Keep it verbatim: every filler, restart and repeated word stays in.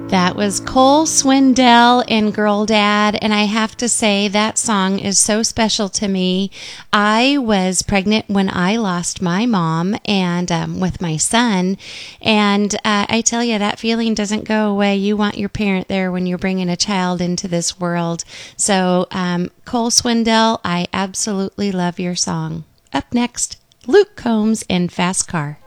That was Cole Swindell and Girl Dad, and I have to say that song is so special to me. I was pregnant when I lost my mom and um, with my son, and uh, I tell you, that feeling doesn't go away. You want your parent there when you're bringing a child into this world. So um, Cole Swindell, I absolutely love your song. Up next, Luke Combs and Fast Car.